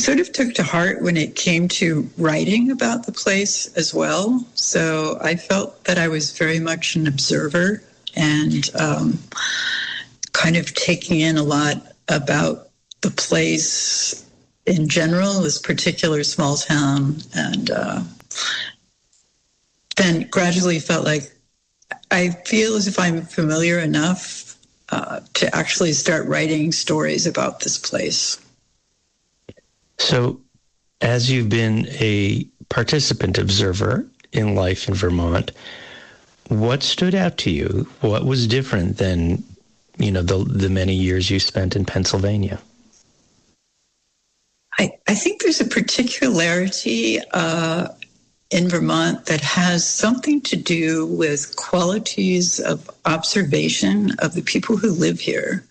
sort of took to heart when it came to writing about the place as well. So I felt that I was very much an observer and kind of taking in a lot about the place in general, this particular small town, and then gradually felt like I feel as if I'm familiar enough to actually start writing stories about this place. So, as you've been a participant observer in life in Vermont, what stood out to you? What was different than, the many years you spent in Pennsylvania? I think there's a particularity in Vermont that has something to do with qualities of observation of the people who live here.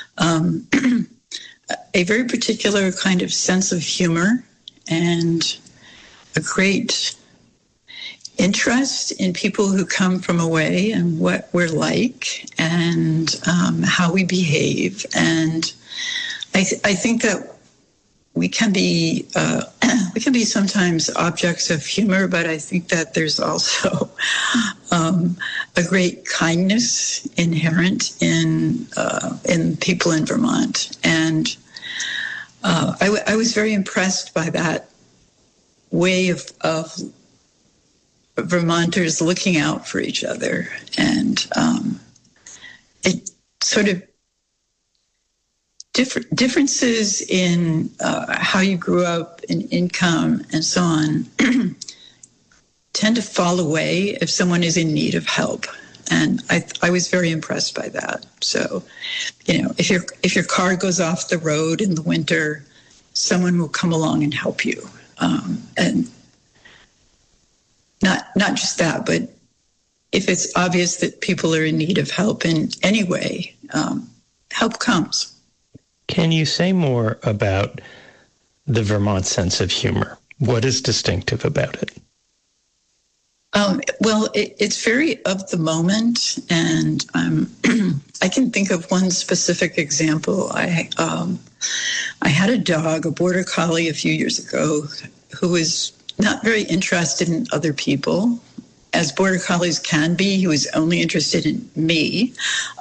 A very particular kind of sense of humor and a great interest in people who come from away and what we're like and how we behave. And I think that we can be sometimes objects of humor, but I think that there's also a great kindness inherent in people in Vermont. And I was very impressed by that way of Vermonters looking out for each other. And it sort of differences in how you grew up, in income, and so on, tend to fall away if someone is in need of help. And I was very impressed by that. So, if your car goes off the road in the winter, someone will come along and help you. And not just that, but if it's obvious that people are in need of help in any way, help comes. Can you say more about the Vermont sense of humor? What is distinctive about it? Well, it's very of the moment, and I can think of one specific example. I had a dog, a border collie, a few years ago, who was not very interested in other people, as border collies can be. He was only interested in me.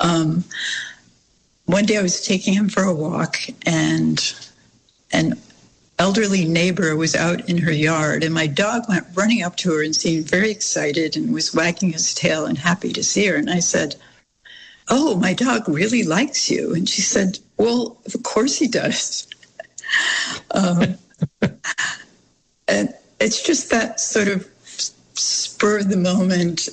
One day I was taking him for a walk, and an elderly neighbor was out in her yard, and my dog went running up to her and seemed very excited and was wagging his tail and happy to see her. And I said, "Oh, my dog really likes you." And she said, "Well, of course he does." And it's just that sort of spur of the moment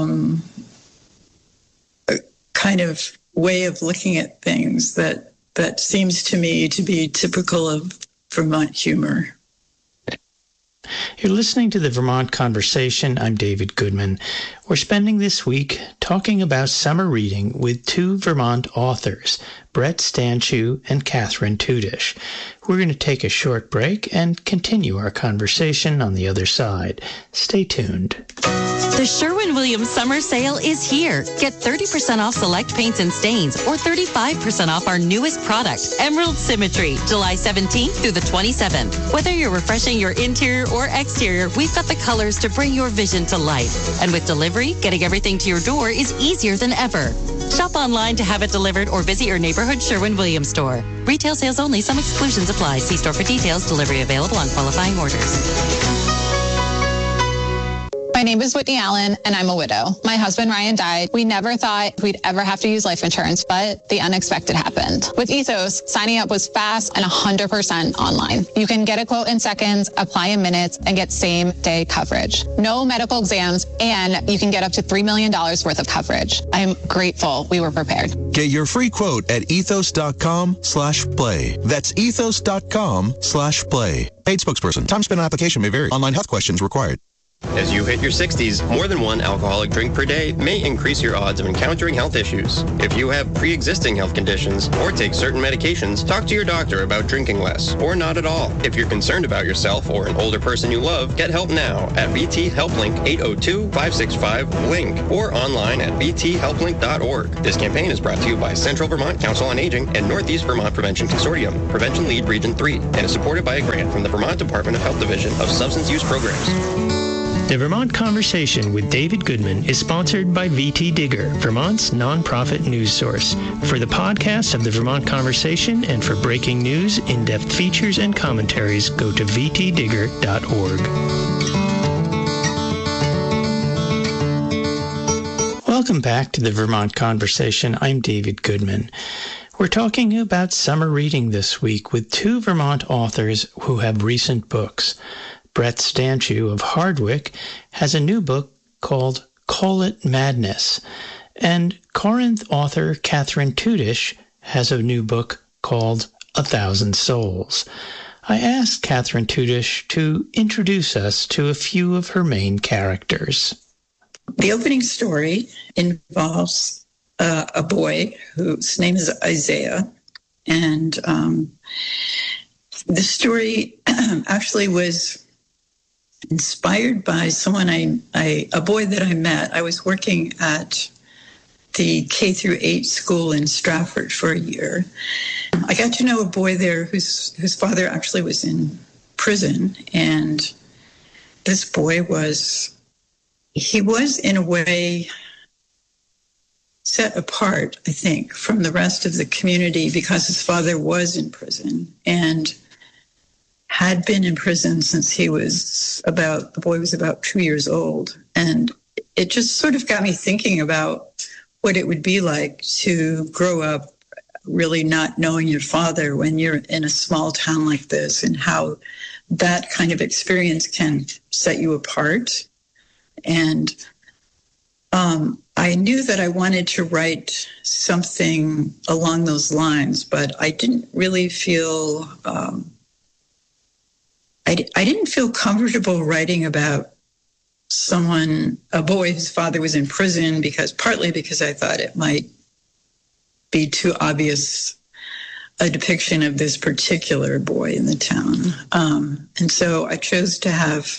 kind of way of looking at things that seems to me to be typical of Vermont humor. You're listening to the Vermont Conversation. I'm David Goodman. We're spending this week talking about summer reading with two Vermont authors, Brett Stanchu and Catherine Tudish. We're going to take a short break and continue our conversation on the other side. Stay tuned. The Sherwin-Williams summer sale is here. Get 30% off select paints and stains or 35% off our newest product, Emerald Symmetry, July 17th through the 27th. Whether you're refreshing your interior or exterior, we've got the colors to bring your vision to life. And with delivery, getting everything to your door is easier than ever. Shop online to have it delivered or visit your neighborhood Sherwin-Williams store. Retail sales only. Some exclusions apply. See store for details. Delivery available on qualifying orders. My name is Whitney Allen, and I'm a widow. My husband, Ryan, died. We never thought we'd ever have to use life insurance, but the unexpected happened. With Ethos, signing up was fast and 100% online. You can get a quote in seconds, apply in minutes, and get same-day coverage. No medical exams, and you can get up to $3 million worth of coverage. I'm grateful we were prepared. Get your free quote at ethos.com/play. That's ethos.com/play. Paid spokesperson. Time spent on application may vary. Online health questions required. As you hit your 60s, more than one alcoholic drink per day may increase your odds of encountering health issues. If you have pre-existing health conditions or take certain medications, talk to your doctor about drinking less or not at all. If you're concerned about yourself or an older person you love, get help now at VT HelpLink 802-565-LINK or online at vthelplink.org. This campaign is brought to you by Central Vermont Council on Aging and Northeast Vermont Prevention Consortium, Prevention Lead Region 3, and is supported by a grant from the Vermont Department of Health Division of Substance Use Programs. The Vermont Conversation with David Goodman is sponsored by VT Digger, Vermont's nonprofit news source. For the podcast of the Vermont Conversation and for breaking news, in-depth features, and commentaries, go to vtdigger.org. Welcome back to the Vermont Conversation. I'm David Goodman. We're talking about summer reading this week with two Vermont authors who have recent books. Brett Stanchu of Hardwick has a new book called Call It Madness, and Corinth author Catherine Tudish has a new book called 1,000 Souls. I asked Catherine Tudish to introduce us to a few of her main characters. The opening story involves a boy whose name is Isaiah, and the story actually was inspired by someone a boy that I met. I was working at the K-8 school in Stratford for a year. I got to know a boy there whose father actually was in prison, and this boy was in a way set apart, I think, from the rest of the community because his father was in prison and had been in prison since the boy was about 2 years old. And it just sort of got me thinking about what it would be like to grow up really not knowing your father when you're in a small town like this, and how that kind of experience can set you apart. And I knew that I wanted to write something along those lines, but I didn't really feel... I didn't feel comfortable writing about a boy whose father was in prison, partly because I thought it might be too obvious a depiction of this particular boy in the town. And so I chose to have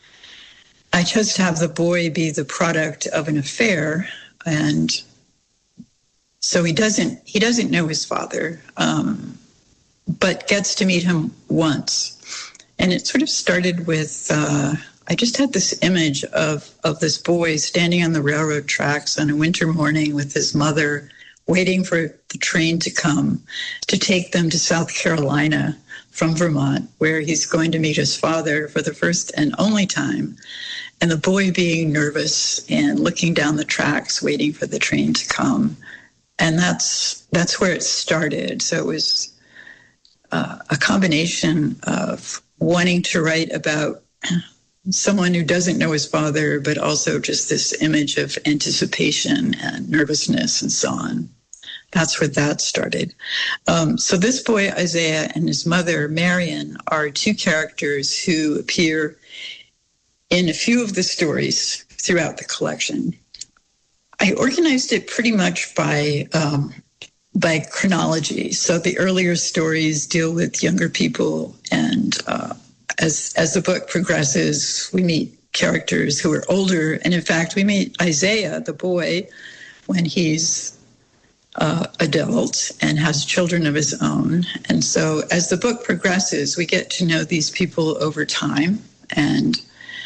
the boy be the product of an affair, and so he doesn't know his father, but gets to meet him once. And it sort of started with, I just had this image of this boy standing on the railroad tracks on a winter morning with his mother, waiting for the train to come to take them to South Carolina from Vermont, where he's going to meet his father for the first and only time. And the boy being nervous and looking down the tracks, waiting for the train to come. And that's where it started. So it was a combination of wanting to write about someone who doesn't know his father, but also just this image of anticipation and nervousness and so on. That's where that started. So this boy, Isaiah, and his mother, Marion, are two characters who appear in a few of the stories throughout the collection. I organized it pretty much by chronology. So the earlier stories deal with younger people, and as the book progresses, we meet characters who are older. And in fact, we meet Isaiah, the boy, when he's adult and has children of his own. And so as the book progresses, we get to know these people over time. And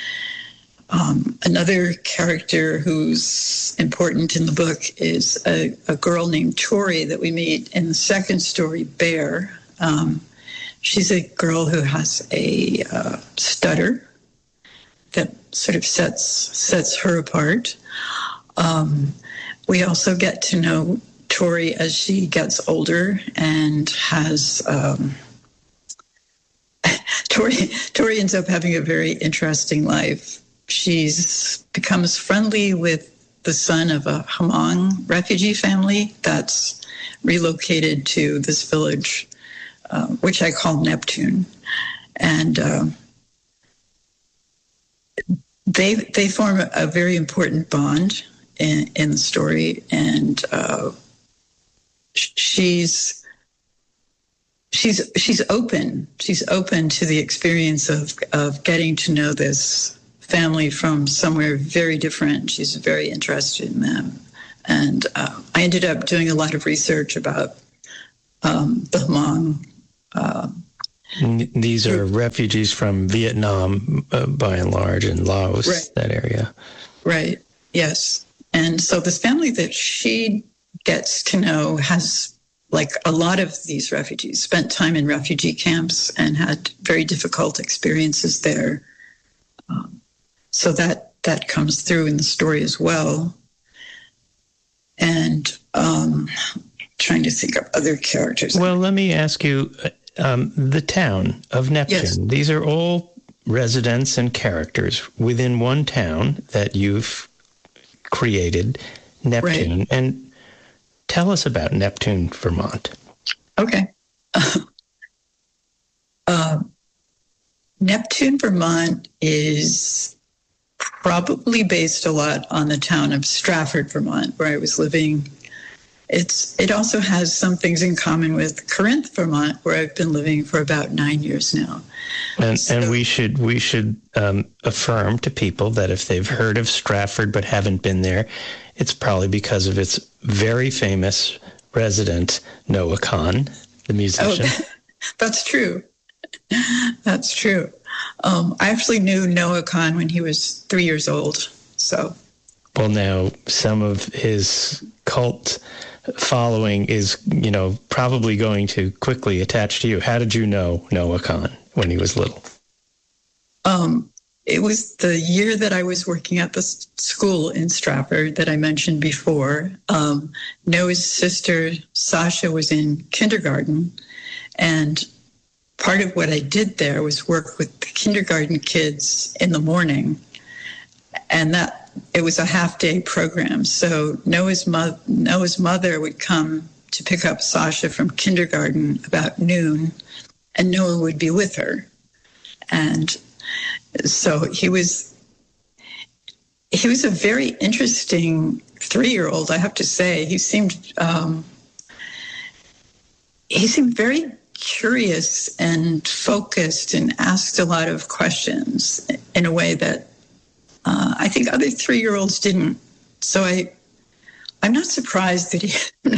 another character who's important in the book is a girl named Tori that we meet in the second story, Bear. She's a girl who has a stutter that sort of sets her apart. We also get to know Tori as she gets older and has... Tori ends up having a very interesting life. She's becomes friendly with the son of a Hmong refugee family that's relocated to this village, which I call Neptune. And they form a very important bond in the story, and she's open. She's open to the experience of getting to know this family from somewhere very different. She's very interested in them. And I ended up doing a lot of research about the Hmong. These are refugees from Vietnam, by and large, and Laos, right. That area. Right, yes. And so this family that she gets to know has, like a lot of these refugees, spent time in refugee camps and had very difficult experiences there. So that comes through in the story as well. And trying to think of other characters. Well, let me ask you, the town of Neptune. Yes. These are all residents and characters within one town that you've created, Neptune. Right. And tell us about Neptune, Vermont. Okay. Neptune, Vermont is probably based a lot on the town of Stratford, Vermont, where I was living. It also has some things in common with Corinth, Vermont, where I've been living for about 9 years now. And we should affirm to people that if they've heard of Stratford but haven't been there, it's probably because of its very famous resident, Noah Kahan, the musician. Oh, that's true. That's true. I actually knew Noah Kahan when he was 3 years old. So, well, now some of his cult following is, probably going to quickly attach to you. How did you know Noah Kahan when he was little? It was the year that I was working at the school in Stratford that I mentioned before. Noah's sister, Sasha, was in kindergarten, and part of what I did there was work with the kindergarten kids in the morning, and it was a half-day program. So Noah's mother would come to pick up Sasha from kindergarten about noon, and Noah would be with her. And so he was a very interesting 3-year-old, I have to say. He seemed very curious and focused and asked a lot of questions in a way that I think other 3-year-olds didn't. So I'm not surprised that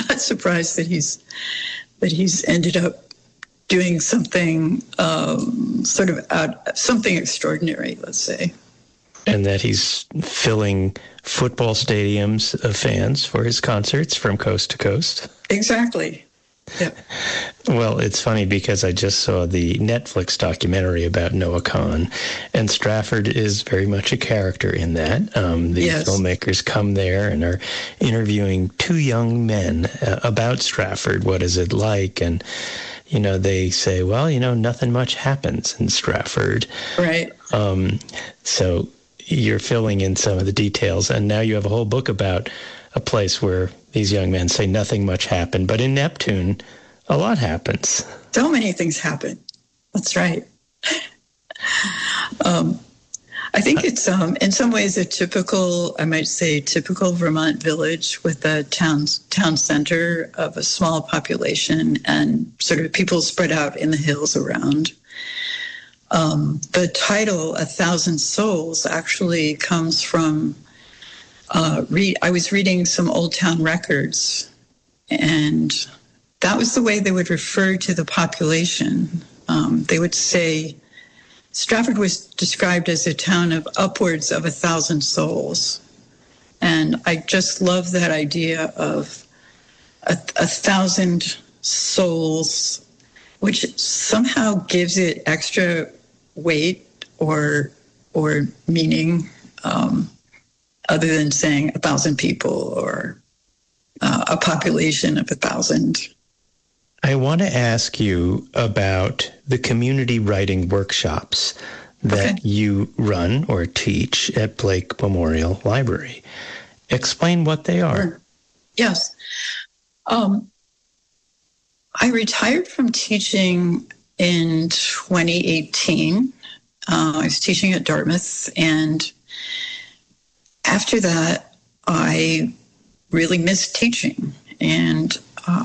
he's ended up doing something something extraordinary, let's say. And that he's filling football stadiums of fans for his concerts from coast to coast. Exactly. Yeah. Well, it's funny because I just saw the Netflix documentary about Noah Kahan, and Stratford is very much a character in that. The filmmakers come there and are interviewing 2 young men about Stratford. What is it like? And, they say, well, nothing much happens in Stratford. Right. So you're filling in some of the details, and now you have a whole book about a place where these young men say nothing much happened. But in Neptune, a lot happens. So many things happen. That's right. I think it's in some ways a typical Vermont village with a town center of a small population and sort of people spread out in the hills around. The title, 1,000 Souls, actually comes from I was reading some Old Town records, and that was the way they would refer to the population. They would say Stratford was described as a town of upwards of 1,000 souls. And I just love that idea of a 1,000 souls, which somehow gives it extra weight or meaning, other than saying 1,000 people or a population of 1,000. I want to ask you about the community writing workshops that you run or teach at Blake Memorial Library. Explain what they are. Yes. I retired from teaching in 2018. I was teaching at Dartmouth, and after that, I really missed teaching. And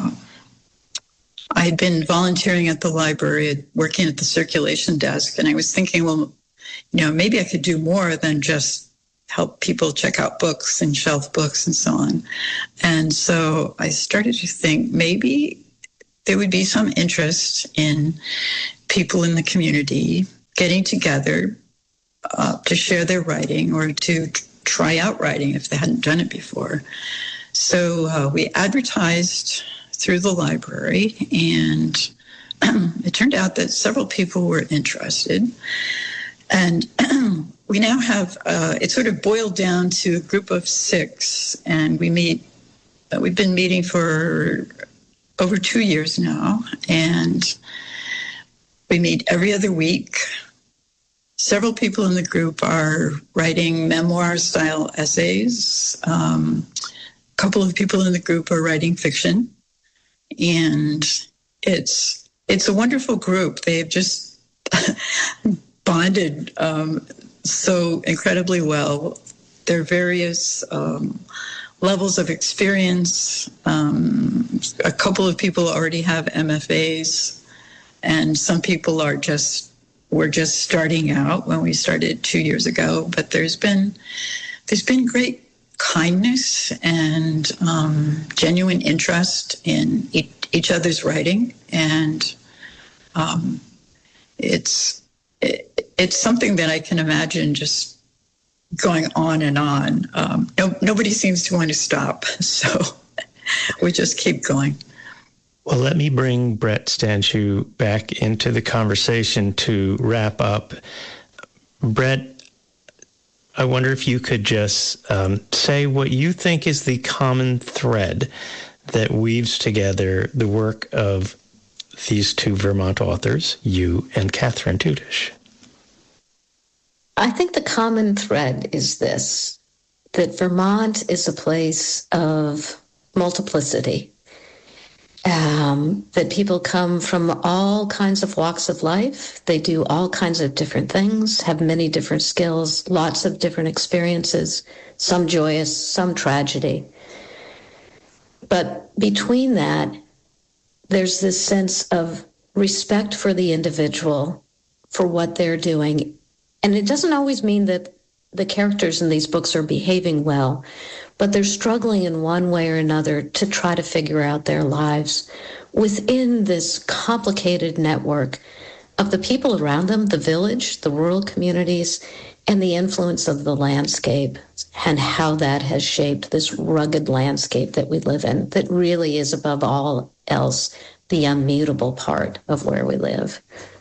I had been volunteering at the library, working at the circulation desk. And I was thinking, well, maybe I could do more than just help people check out books and shelf books and so on. And so I started to think maybe there would be some interest in people in the community getting together to share their writing or to try out writing if they hadn't done it before. So we advertised through the library, and it turned out that several people were interested. And we now have, it sort of boiled down to a group of 6, and we've been meeting for over 2 years now, and we meet every other week. Several people in the group are writing memoir-style essays. A couple of people in the group are writing fiction, and it's a wonderful group. They've just bonded so incredibly well. There are various levels of experience. A couple of people already have MFAs, and some people were just starting out when we started 2 years ago. But there's been great kindness and genuine interest in each other's writing, and it's something that I can imagine just going on and on. Nobody seems to want to stop, so we just keep going. Well, let me bring Brett Stanciu back into the conversation to wrap up. Brett, I wonder if you could just say what you think is the common thread that weaves together the work of these 2 Vermont authors, you and Catherine Tudish. I think the common thread is this, that Vermont is a place of multiplicity, that people come from all kinds of walks of life. They do all kinds of different things, have many different skills, lots of different experiences, some joyous, some tragedy. But between that, there's this sense of respect for the individual, for what they're doing. And it doesn't always mean that the characters in these books are behaving well, but they're struggling in one way or another to try to figure out their lives within this complicated network of the people around them, the village, the rural communities, and the influence of the landscape and how that has shaped this rugged landscape that we live in, that really is above all else the immutable part of where we live.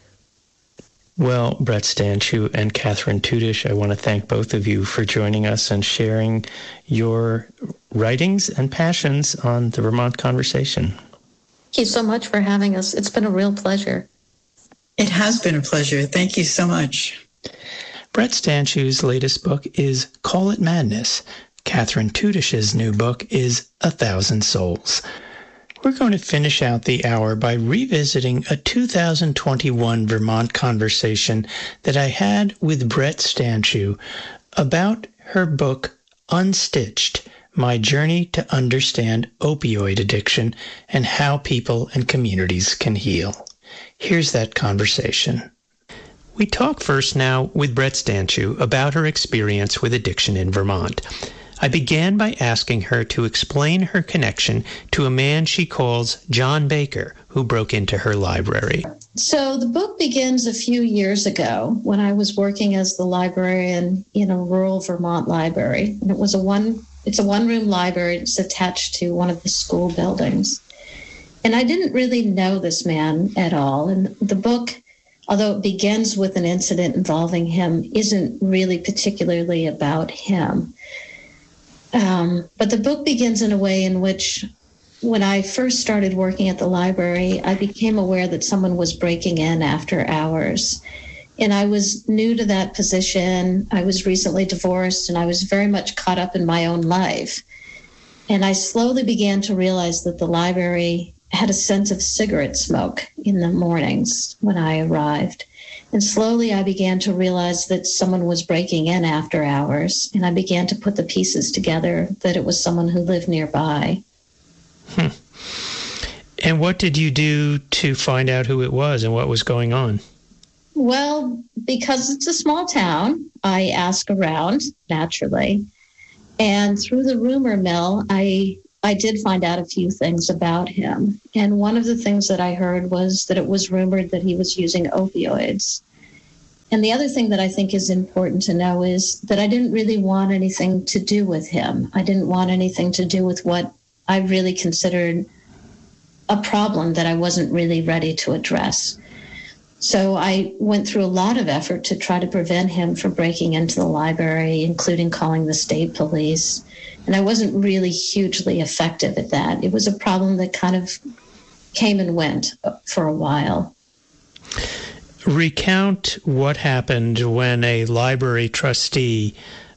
Well, Brett Stanciu and Catherine Tudish, I want to thank both of you for joining us and sharing your writings and passions on the Vermont Conversation. Thank you so much for having us. It's been a real pleasure. It has been a pleasure. Thank you so much. Brett Stanciu's latest book is Call It Madness. Catherine Tudish's new book is 1,000 Souls. We're going to finish out the hour by revisiting a 2021 Vermont conversation that I had with Brett Stanciu about her book, Unstitched, My Journey to Understand Opioid Addiction and How People and Communities Can Heal. Here's that conversation. We talk first now with Brett Stanciu about her experience with addiction in Vermont. I began by asking her to explain her connection to a man she calls John Baker, who broke into her library. So the book begins a few years ago when I was working as the librarian in a rural Vermont library. And it's a one-room library. It's attached to one of the school buildings. And I didn't really know this man at all. And the book, although it begins with an incident involving him, isn't really particularly about him. But the book begins in a way in which, when I first started working at the library, I became aware that someone was breaking in after hours. And I was new to that position. I was recently divorced, and I was very much caught up in my own life. And I slowly began to realize that the library had a sense of cigarette smoke in the mornings when I arrived. And slowly I began to realize that someone was breaking in after hours, and I began to put the pieces together that it was someone who lived nearby. And what did you do to find out who it was and what was going on? Well, because it's a small town, I asked around, naturally. And through the rumor mill, I did find out a few things about him. And one of the things that I heard was that it was rumored that he was using opioids. And the other thing that I think is important to know is that I didn't really want anything to do with him. I didn't want anything to do with what I really considered a problem that I wasn't really ready to address. So I went through a lot of effort to try to prevent him from breaking into the library, including calling the state police. And I wasn't really hugely effective at that. It was a problem that kind of came and went for a while. Recount what happened when a library trustee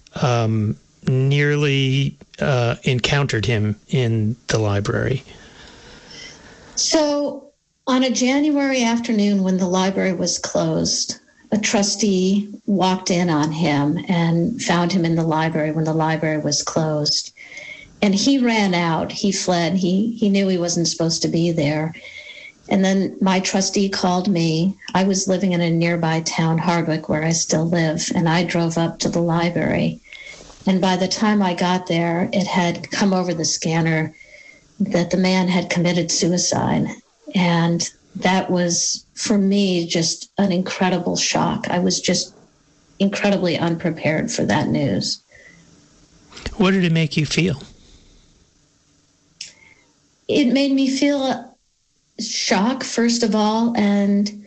nearly encountered him in the library. So on a January afternoon when the library was closed, a trustee walked in on him and found him in the library when the library was closed. And he ran out. He fled. He knew he wasn't supposed to be there. And then my trustee called me. I was living in a nearby town, Hardwick, where I still live, and I drove up to the library. And by the time I got there, it had come over the scanner that the man had committed suicide. And that was, for me, just an incredible shock. I was just incredibly unprepared for that news. What did it make you feel? It made me feel shock, first of all, and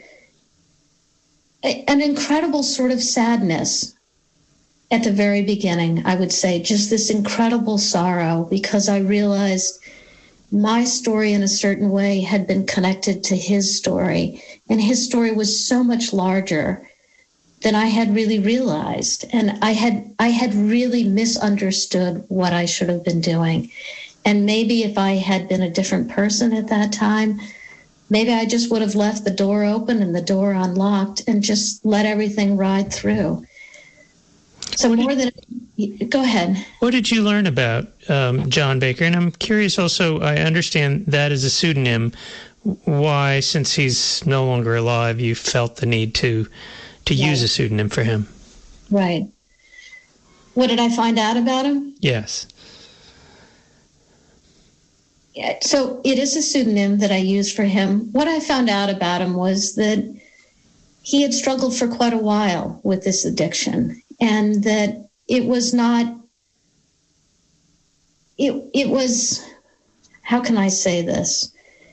an incredible sort of sadness at the very beginning, I would say. Just this incredible sorrow, because I realized my story in a certain way had been connected to his story, and his story was so much larger than I had really realized. And I had really misunderstood what I should have been doing. And maybe if I had been a different person at that time, maybe I just would have left the door open and the door unlocked and just let everything ride through. So go ahead. What did you learn about John Baker? And I'm curious also, I understand that is a pseudonym. Why, since he's no longer alive, you felt the need to use a pseudonym for him? Right. What did I find out about him? Yes. Yeah, so it is a pseudonym that I use for him. What I found out about him was that he had struggled for quite a while with this addiction, and that it was not, it was, how can I say this?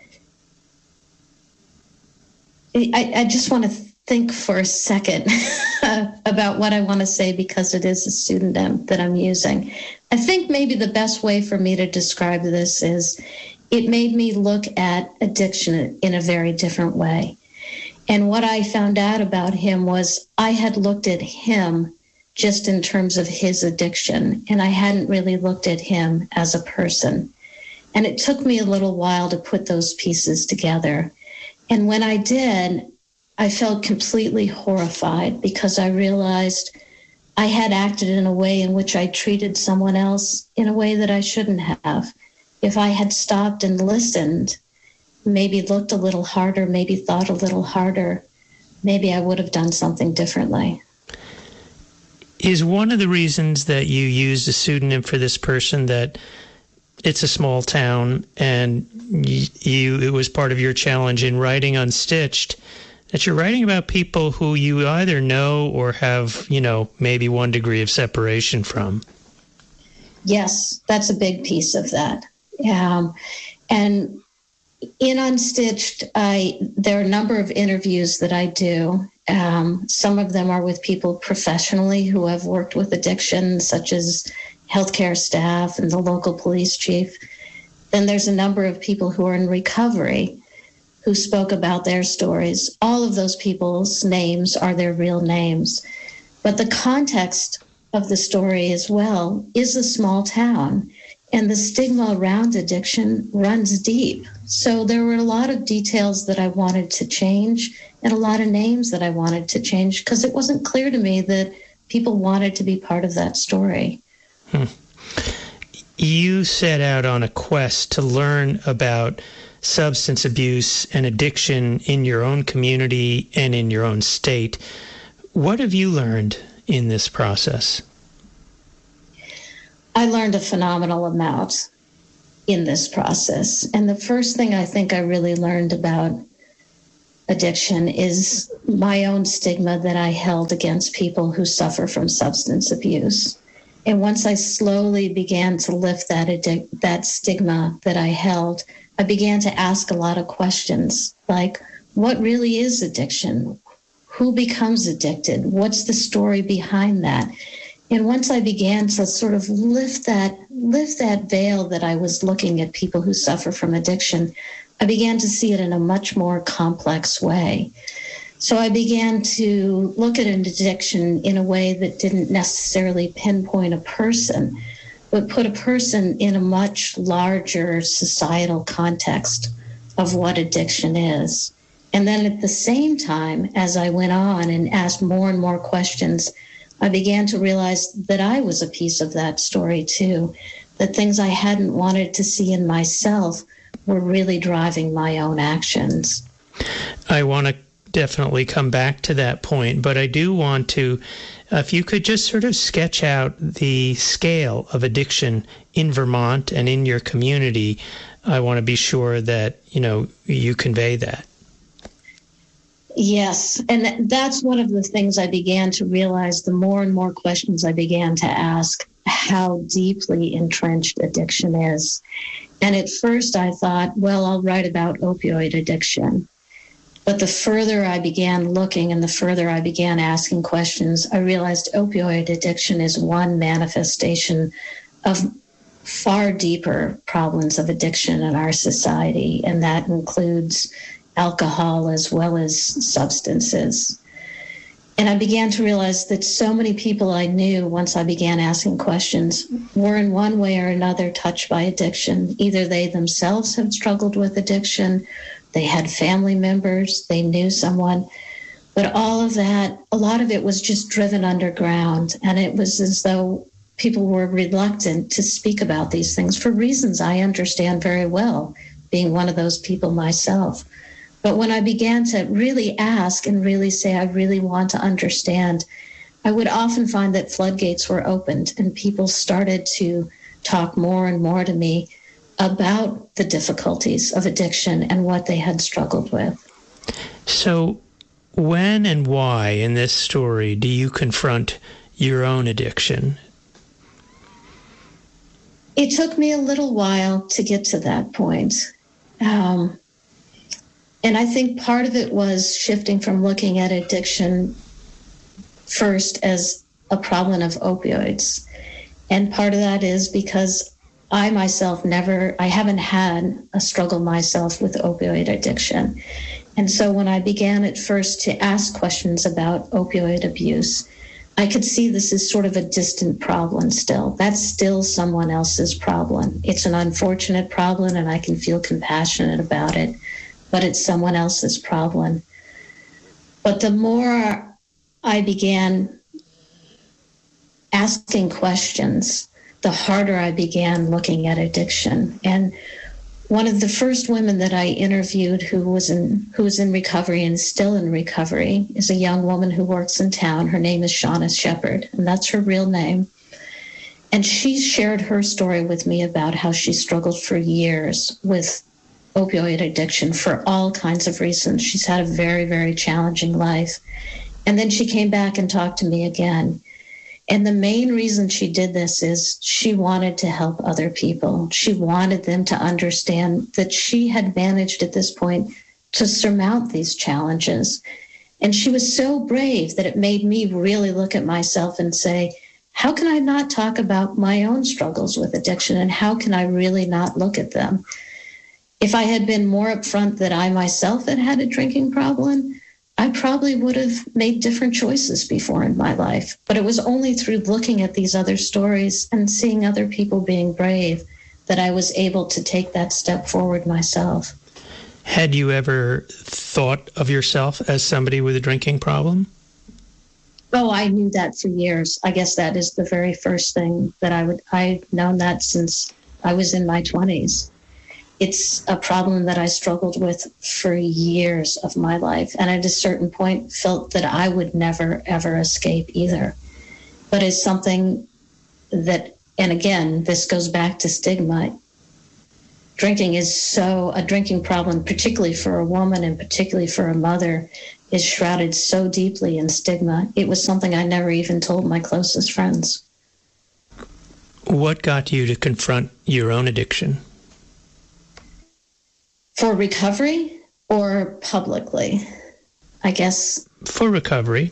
I just want to think for a second about what I want to say, because it is a pseudonym that I'm using. I think maybe the best way for me to describe this is it made me look at addiction in a very different way. And what I found out about him was I had looked at him just in terms of his addiction, and I hadn't really looked at him as a person. And it took me a little while to put those pieces together. And when I did, I felt completely horrified, because I realized I had acted in a way in which I treated someone else in a way that I shouldn't have. If I had stopped and listened, maybe looked a little harder, maybe thought a little harder, maybe I would have done something differently. Is one of the reasons that you used a pseudonym for this person that it's a small town and it was part of your challenge in writing Unstitched, that you're writing about people who you either know or have, maybe one degree of separation from? Yes, that's a big piece of that. And in Unstitched, there are a number of interviews that I do. Some of them are with people professionally who have worked with addiction, such as healthcare staff and the local police chief. Then there's a number of people who are in recovery who spoke about their stories. All of those people's names are their real names. But the context of the story as well is a small town, and the stigma around addiction runs deep. So there were a lot of details that I wanted to change and a lot of names that I wanted to change because it wasn't clear to me that people wanted to be part of that story. You set out on a quest to learn about substance abuse and addiction in your own community and in your own state. What have you learned in this process? I learned a phenomenal amount in this process. And the first thing I think I really learned about addiction is my own stigma that I held against people who suffer from substance abuse. And once I slowly began to lift that stigma that I held, I began to ask a lot of questions like, what really is addiction? Who becomes addicted? What's the story behind that? And once I began to sort of lift that veil that I was looking at people who suffer from addiction, I began to see it in a much more complex way. So I began to look at an addiction in a way that didn't necessarily pinpoint a person, but put a person in a much larger societal context of what addiction is. And then at the same time, as I went on and asked more and more questions, I began to realize that I was a piece of that story too, that things I hadn't wanted to see in myself were really driving my own actions. I want to definitely come back to that point, but I do want to, if you could just sort of sketch out the scale of addiction in Vermont and in your community, I want to be sure that, you convey that. Yes, and that's one of the things I began to realize the more and more questions I began to ask, how deeply entrenched addiction is. And at first I thought, well, I'll write about opioid addiction. But the further I began looking and the further I began asking questions, I realized opioid addiction is one manifestation of far deeper problems of addiction in our society, and that includes alcohol as well as substances. And I began to realize that so many people I knew, once I began asking questions, were in one way or another touched by addiction. Either they themselves had struggled with addiction, they had family members, they knew someone, but all of that, a lot of it was just driven underground. And it was as though people were reluctant to speak about these things for reasons I understand very well, being one of those people myself. But when I began to really ask and really say, I really want to understand, I would often find that floodgates were opened and people started to talk more and more to me about the difficulties of addiction and what they had struggled with. So when and why in this story do you confront your own addiction? It took me a little while to get to that point. And I think part of it was shifting from looking at addiction first as a problem of opioids. And part of that is because I myself I haven't had a struggle myself with opioid addiction. And so when I began at first to ask questions about opioid abuse, I could see this as sort of a distant problem still. That's still someone else's problem. It's an unfortunate problem and I can feel compassionate about it, but it's someone else's problem. But the more I began asking questions, the harder I began looking at addiction. And one of the first women that I interviewed who was in recovery and still in recovery is a young woman who works in town. Her name is Shauna Shepard, and that's her real name. And she shared her story with me about how she struggled for years with opioid addiction for all kinds of reasons. She's had a very, very challenging life. And then she came back and talked to me again. And the main reason she did this is she wanted to help other people. She wanted them to understand that she had managed at this point to surmount these challenges. And she was so brave that it made me really look at myself and say, how can I not talk about my own struggles with addiction and how can I really not look at them? If I had been more upfront that I myself had a drinking problem, I probably would have made different choices before in my life. But it was only through looking at these other stories and seeing other people being brave that I was able to take that step forward myself. Had you ever thought of yourself as somebody with a drinking problem? Oh, I knew that for years. I guess that is the very first thing that I've known that since I was in my 20s. It's a problem that I struggled with for years of my life. And at a certain point felt that I would never, ever escape either. But it's something that, and again, this goes back to stigma. Drinking is a drinking problem, particularly for a woman and particularly for a mother, is shrouded so deeply in stigma. It was something I never even told my closest friends. What got you to confront your own addiction? For recovery or publicly? I guess. For recovery.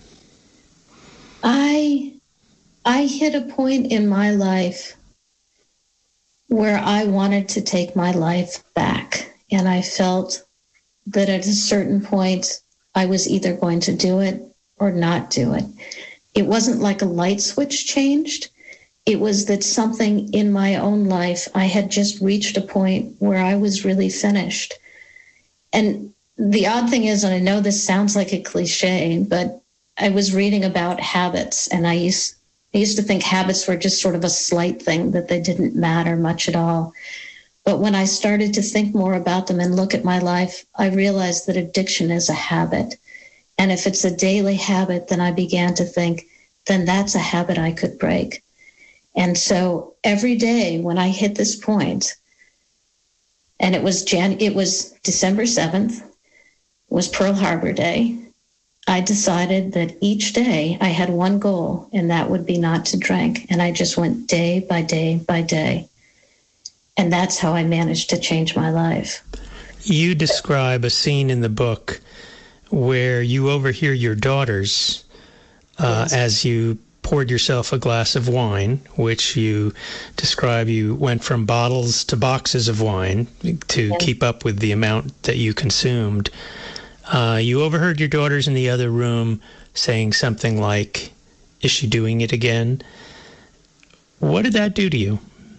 I hit a point in my life where I wanted to take my life back. And I felt that at a certain point, I was either going to do it or not do it. It wasn't like a light switch changed. It was that something in my own life, I had just reached a point where I was really finished. And the odd thing is, and I know this sounds like a cliche, but I was reading about habits, and I used to think habits were just sort of a slight thing, that they didn't matter much at all. But when I started to think more about them and look at my life, I realized that addiction is a habit. And if it's a daily habit, then I began to think, then that's a habit I could break. And so every day when I hit this point, and it was December 7th, was Pearl Harbor Day, I decided that each day I had one goal, and that would be not to drink. And I just went day by day by day. And that's how I managed to change my life. You describe a scene in the book where you overhear your daughters Yes. as you poured yourself a glass of wine, which you describe you went from bottles to boxes of wine to keep up with the amount that you consumed. You overheard your daughters in the other room saying something like, "Is she doing it again?" What did that do to you?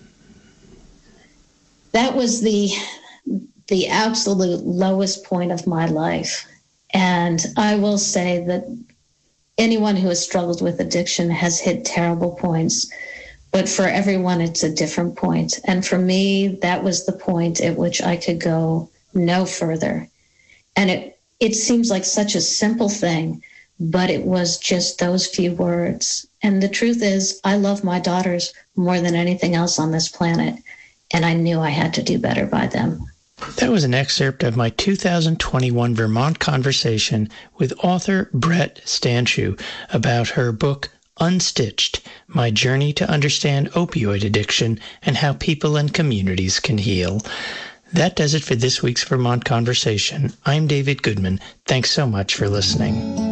That was the absolute lowest point of my life. And I will say that anyone who has struggled with addiction has hit terrible points, but for everyone, it's a different point. And for me, that was the point at which I could go no further. And it seems like such a simple thing, but it was just those few words. And the truth is, I love my daughters more than anything else on this planet, and I knew I had to do better by them. That was an excerpt of my 2021 Vermont conversation with author Brett Stanshew about her book, Unstitched, My Journey to Understand Opioid Addiction and How People and Communities Can Heal. That does it for this week's Vermont Conversation. I'm David Goodman. Thanks so much for listening.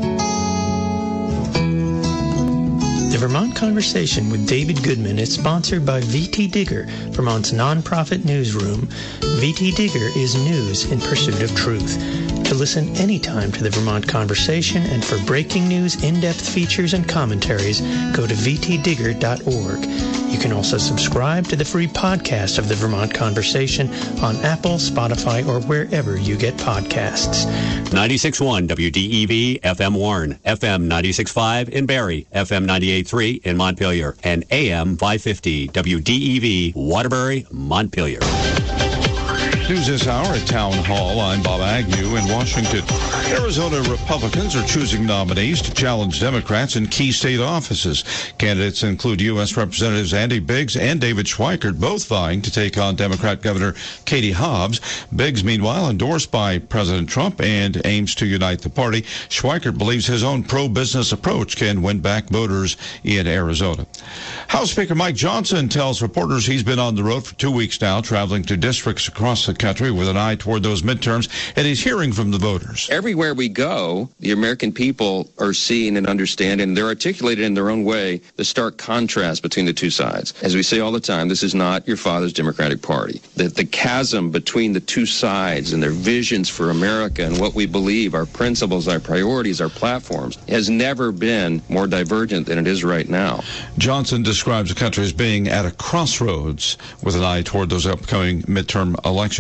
The Vermont Conversation with David Goodman is sponsored by VT Digger, Vermont's nonprofit newsroom. VT Digger is news in pursuit of truth. To listen anytime to the Vermont Conversation and for breaking news, in-depth features, and commentaries, go to vtdigger.org. You can also subscribe to the free podcast of the Vermont Conversation on Apple, Spotify, or wherever you get podcasts. 96.1 WDEV FM Warren, FM 96.5 in Barrie, FM 98.3 in Montpelier, and AM 550 WDEV Waterbury, Montpelier. News this hour at Town Hall. I'm Bob Agnew in Washington. Arizona Republicans are choosing nominees to challenge Democrats in key state offices. Candidates include U.S. Representatives Andy Biggs and David Schweikert, both vying to take on Democrat Governor Katie Hobbs. Biggs, meanwhile, endorsed by President Trump and aims to unite the party. Schweikert believes his own pro-business approach can win back voters in Arizona. House Speaker Mike Johnson tells reporters he's been on the road for 2 weeks now, traveling to districts across the country with an eye toward those midterms, and he's hearing from the voters. Everywhere we go, the American people are seeing and understanding, and they're articulated in their own way, the stark contrast between the two sides. As we say all the time, this is not your father's Democratic Party. The chasm between the two sides and their visions for America and what we believe, our principles, our priorities, our platforms, has never been more divergent than it is right now. Johnson describes the country as being at a crossroads with an eye toward those upcoming midterm elections.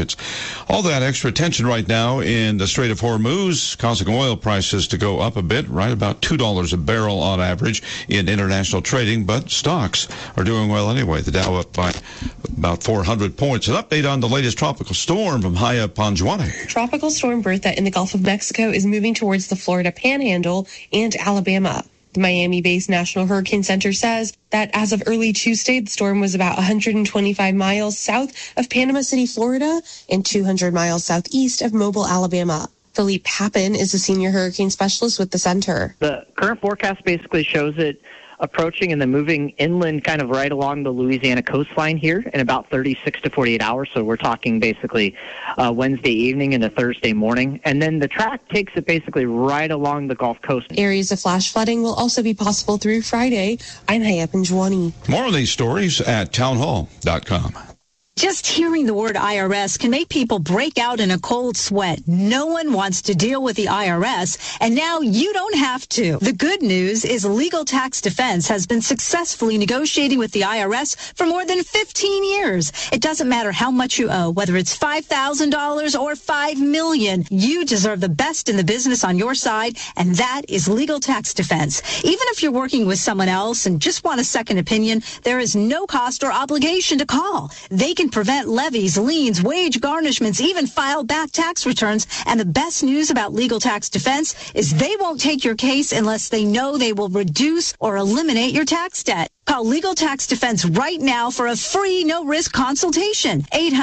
sanctions. All that extra tension right now in the Strait of Hormuz, causing oil prices to go up a bit, right about $2 a barrel on average in international trading, but stocks are doing well anyway. The Dow up by about 400 points. An update on the latest tropical storm from Haya Panjwani. Tropical storm Bertha in the Gulf of Mexico is moving towards the Florida Panhandle and Alabama. The Miami-based National Hurricane Center says that as of early Tuesday, the storm was about 125 miles south of Panama City, Florida, and 200 miles southeast of Mobile, Alabama. Philippe Papin is a senior hurricane specialist with the center. The current forecast basically shows it approaching and then moving inland kind of right along the Louisiana coastline here in about 36 to 48 hours. So we're talking basically Wednesday evening into Thursday morning. And then the track takes it basically right along the Gulf Coast. Areas of flash flooding will also be possible through Friday. I'm Haya Panjwani. More of these stories at townhall.com. Just hearing the word IRS can make people break out in a cold sweat. No one wants to deal with the IRS, and now you don't have to. The good news is Legal Tax Defense has been successfully negotiating with the IRS for more than 15 years. It doesn't matter how much you owe, whether it's $5,000 or $5 million. You deserve the best in the business on your side, and that is Legal Tax Defense. Even if you're working with someone else and just want a second opinion, there is no cost or obligation to call. They can prevent levies, liens, wage garnishments, even file back tax returns. And the best news about Legal Tax Defense is they won't take your case unless they know they will reduce or eliminate your tax debt. Call Legal Tax Defense right now for a free, no-risk consultation.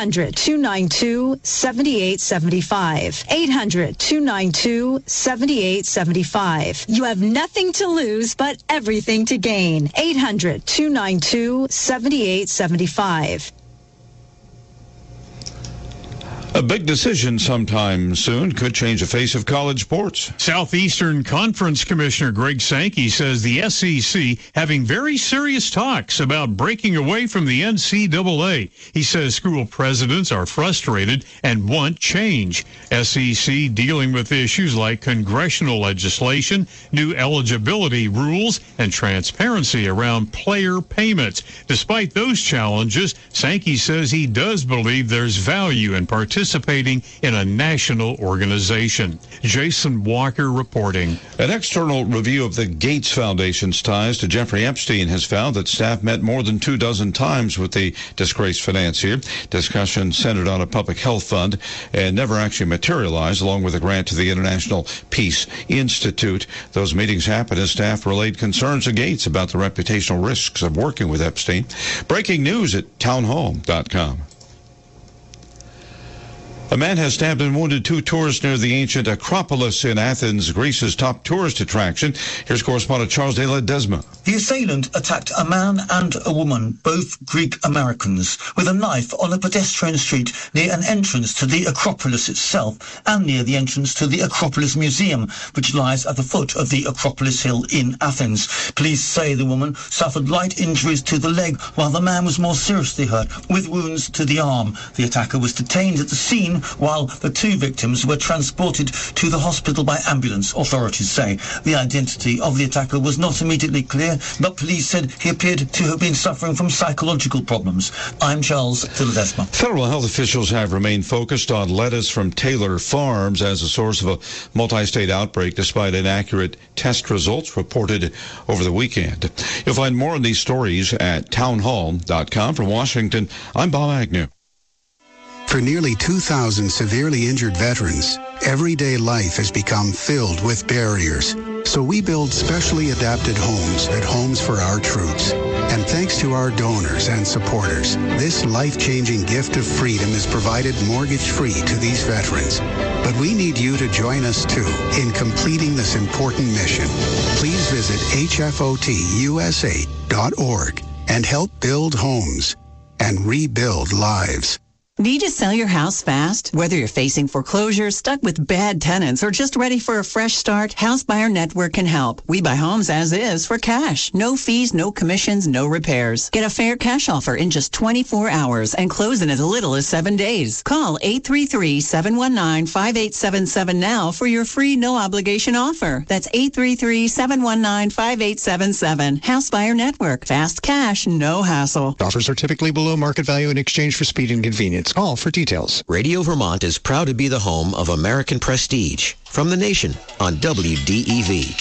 800-292-7875. 800-292-7875. You have nothing to lose, but everything to gain. 800-292-7875. A big decision sometime soon could change the face of college sports. Southeastern Conference Commissioner Greg Sankey says the SEC having very serious talks about breaking away from the NCAA. He says school presidents are frustrated and want change. SEC dealing with issues like congressional legislation, new eligibility rules, and transparency around player payments. Despite those challenges, Sankey says he does believe there's value in participating in a national organization. Jason Walker reporting. An external review of the Gates Foundation's ties to Jeffrey Epstein has found that staff met more than 24 times with the disgraced financier. Discussion centered on a public health fund and never actually materialized, along with a grant to the International Peace Institute. Those meetings happened as staff relayed concerns to Gates about the reputational risks of working with Epstein. Breaking news at townhall.com. A man has stabbed and wounded 2 tourists near the ancient Acropolis in Athens, Greece's top tourist attraction. Here's correspondent Charles de Ledesma. The assailant attacked a man and a woman, both Greek Americans, with a knife on a pedestrian street near an entrance to the Acropolis itself and near the entrance to the Acropolis Museum, which lies at the foot of the Acropolis Hill in Athens. Police say the woman suffered light injuries to the leg, while the man was more seriously hurt, with wounds to the arm. The attacker was detained at the scene, while the 2 victims were transported to the hospital by ambulance, authorities say. The identity of the attacker was not immediately clear, but police said he appeared to have been suffering from psychological problems. I'm Charles de Ledesma. Federal health officials have remained focused on lettuce from Taylor Farms as a source of a multi-state outbreak, despite inaccurate test results reported over the weekend. You'll find more on these stories at townhall.com. From Washington, I'm Bob Agnew. For nearly 2,000 severely injured veterans, everyday life has become filled with barriers. So we build specially adapted homes at Homes for Our Troops. And thanks to our donors and supporters, this life-changing gift of freedom is provided mortgage-free to these veterans. But we need you to join us, too, in completing this important mission. Please visit hfotusa.org and help build homes and rebuild lives. Need to sell your house fast? Whether you're facing foreclosure, stuck with bad tenants, or just ready for a fresh start, House Buyer Network can help. We buy homes as is for cash. No fees, no commissions, no repairs. Get a fair cash offer in just 24 hours and close in as little as 7 days. Call 833-719-5877 now for your free no-obligation offer. That's 833-719-5877. House Buyer Network. Fast cash, no hassle. Offers are typically below market value in exchange for speed and convenience. experts. Call for details. Radio Vermont is proud to be the home of American Prestige from the nation on WDEV.